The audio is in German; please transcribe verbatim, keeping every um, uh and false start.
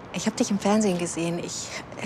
Ich habe dich im Fernsehen gesehen. Ich... Äh